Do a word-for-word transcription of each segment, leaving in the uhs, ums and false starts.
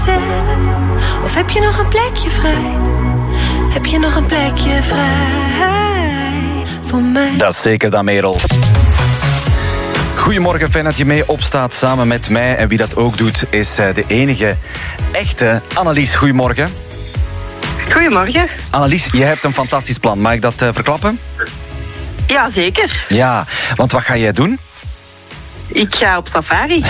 Of heb je nog een plekje vrij? Heb je nog een plekje vrij voor mij? Dat is zeker dan, Merel. Goedemorgen, fijn dat je mee opstaat samen met mij. En wie dat ook doet, is de enige echte Annelies. Goedemorgen. Goedemorgen. Annelies, jij hebt een fantastisch plan. Mag ik dat uh, verklappen? Ja, zeker. Ja, want wat ga jij doen? Ik ga op safari.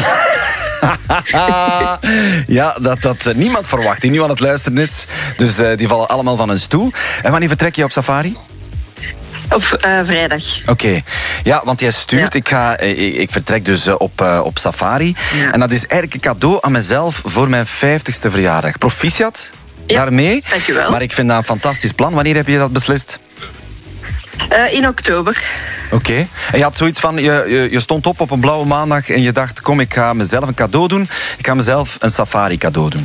Ja, dat dat niemand verwacht die nu aan het luisteren is. Dus uh, die vallen allemaal van hun stoel. En wanneer vertrek je op safari? Op uh, vrijdag. Oké. Okay. Ja, want jij stuurt. Ja. Ik, ga, ik, ik vertrek dus op, uh, op safari. Ja. En dat is eigenlijk een cadeau aan mezelf voor mijn vijftigste verjaardag. Proficiat ja. daarmee. Dankjewel. Maar ik vind dat een fantastisch plan. Wanneer heb je dat beslist? Uh, in oktober. Oké. Okay. En je had zoiets van, je, je, je stond op op een blauwe maandag en je dacht, kom, ik ga mezelf een cadeau doen. Ik ga mezelf een safari cadeau doen.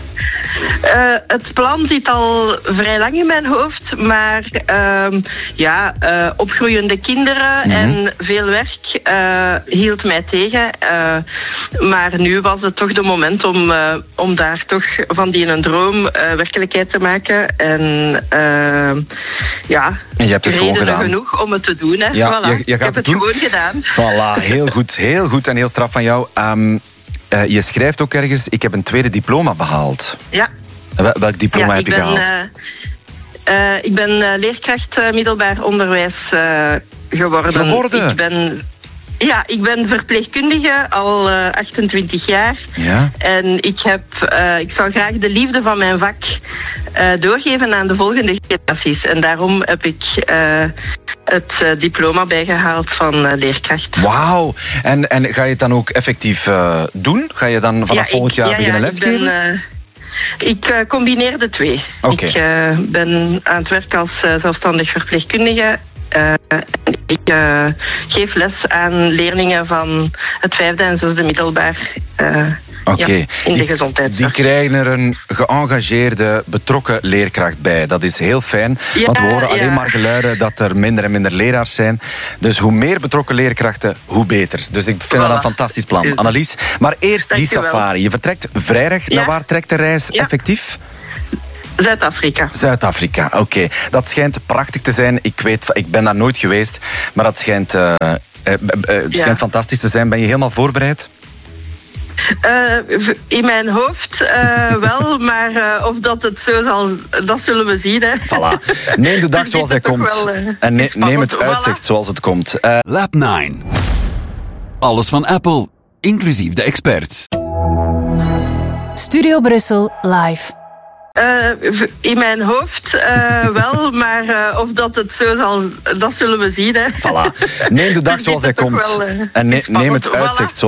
Uh, het plan zit al vrij lang in mijn hoofd, maar uh, ja, uh, opgroeiende kinderen mm-hmm. en veel werk uh, hield mij tegen. Uh, maar nu was het toch de moment om, uh, om daar toch van die een droom uh, werkelijkheid te maken. En uh, ja, en je hebt het gewoon gedaan. Genoeg om het te doen. Hè. Ja, voilà. je, je gaat Ik heb het, het doen. gewoon gedaan. Voilà, heel goed, heel goed en heel straf van jou. Um, uh, je schrijft ook ergens, ik heb een tweede diploma behaald. Ja. Wel, welk diploma ja, heb je ben, gehaald? Uh, uh, ik ben uh, leerkracht uh, middelbaar onderwijs uh, geworden. Geworden? Ik ben, ja, ik ben verpleegkundige al uh, achtentwintig jaar. Ja? En ik, heb, uh, ik zou graag de liefde van mijn vak uh, doorgeven aan de volgende generaties. En daarom heb ik Uh, het uh, diploma bijgehaald van uh, leerkracht. Wauw. En, en ga je het dan ook effectief uh, doen? Ga je dan vanaf ja, volgend jaar ja, beginnen ja, lesgeven? Ik, ben, uh, ik uh, combineer de twee. Okay. Ik uh, ben aan het werk als uh, zelfstandig verpleegkundige. Uh, ik uh, geef les aan leerlingen van het vijfde en zesde middelbaar. Uh, Oké, okay. ja, in de gezondheidszorg. Die krijgen er een geëngageerde, betrokken leerkracht bij. Dat is heel fijn, ja, want we horen alleen ja. maar geluiden dat er minder en minder leraars zijn. Dus hoe meer betrokken leerkrachten, hoe beter. Dus ik vind voilà. dat een fantastisch plan, Annelies. Maar eerst Dank die je safari. Wel. Je vertrekt vrijdag. Ja. Naar waar trekt de reis ja. effectief? Zuid-Afrika. Zuid-Afrika, oké. Okay. Dat schijnt prachtig te zijn. Ik weet, ik ben daar nooit geweest, maar dat schijnt, uh, uh, uh, het schijnt ja. fantastisch te zijn. Ben je helemaal voorbereid? Uh, in mijn hoofd uh, wel, maar uh, of dat het zo zal, dat zullen we zien. Hè. Voilà. Neem de dag zoals hij komt. Wel, uh, en ne- neem het uitzicht voilà. zoals het komt. Uh, Lab negen. Alles van Apple, inclusief de experts. Studio Brussel live. Uh, in mijn hoofd uh, wel, maar uh, of dat het zo zal, dat zullen we zien. Hè. Voilà. Neem de dag zoals hij komt. Wel, uh, en ne- neem het uitzicht zoals